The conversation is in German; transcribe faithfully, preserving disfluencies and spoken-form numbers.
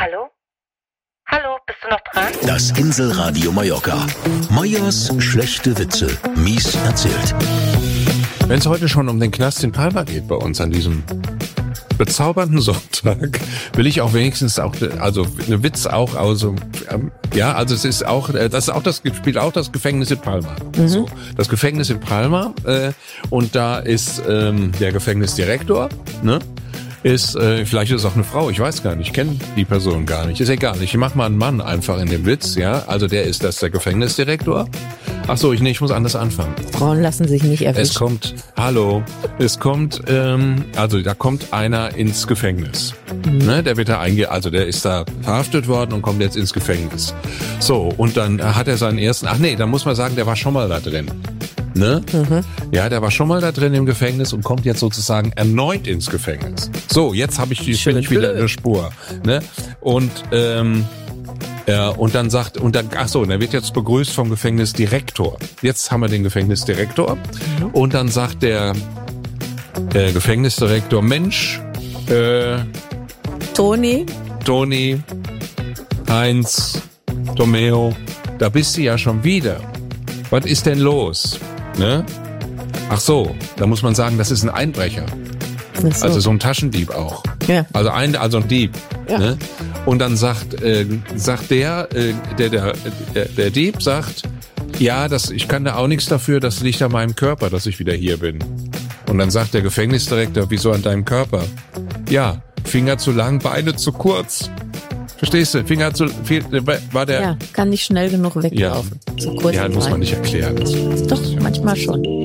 Hallo? Hallo, bist du noch dran? Das Inselradio Mallorca. Meyers schlechte Witze. Mies erzählt. Wenn es heute schon um den Knast in Palma geht bei uns an diesem bezaubernden Sonntag, will ich auch wenigstens auch, also eine Witz auch, also ähm, ja, also es ist auch, das ist auch das spielt auch das Gefängnis in Palma. Mhm. So, das Gefängnis in Palma äh, und da ist ähm, der Gefängnisdirektor, ne? Ist, äh, vielleicht ist es auch eine Frau, ich weiß gar nicht, ich kenne die Person gar nicht, ist egal, ich mach mal einen Mann einfach in dem Witz, ja, also der ist das der Gefängnisdirektor. Ach so, ich, nee, ich muss anders anfangen. Frauen lassen sich nicht erwischen. Es kommt, hallo, es kommt, ähm, also da kommt einer ins Gefängnis, mhm. ne, der wird da einge, also der ist da verhaftet worden und kommt jetzt ins Gefängnis. So, und dann hat er seinen ersten, ach nee, da muss man sagen, der war schon mal da drin. Ne? Mhm. Ja, der war schon mal da drin im Gefängnis und kommt jetzt sozusagen erneut ins Gefängnis. So, jetzt habe ich die bin ich wieder in der Spur. Ne? Und ähm, ja, und dann sagt und dann ach so, und er wird jetzt begrüßt vom Gefängnisdirektor. Jetzt haben wir den Gefängnisdirektor mhm. und dann sagt der, der Gefängnisdirektor: Mensch, äh, Toni, Toni, Heinz, Tomeo, da bist du ja schon wieder. Was ist denn los? Ne? Ach so, da muss man sagen, das ist ein Einbrecher. So. Also so ein Taschendieb auch. Ja. Also ein, also ein Dieb. Ja. Ne? Und dann sagt, äh, sagt der, äh, der, der, der, der Dieb sagt, ja, das, ich kann da auch nichts dafür, das liegt an meinem Körper, dass ich wieder hier bin. Und dann sagt der Gefängnisdirektor, wieso an deinem Körper? Ja, Finger zu lang, Beine zu kurz. Verstehst du? Finger zu viel, war der. Ja, kann nicht schnell genug weglaufen. Ja, so kurz ja muss man nicht erklären. Doch, manchmal schon.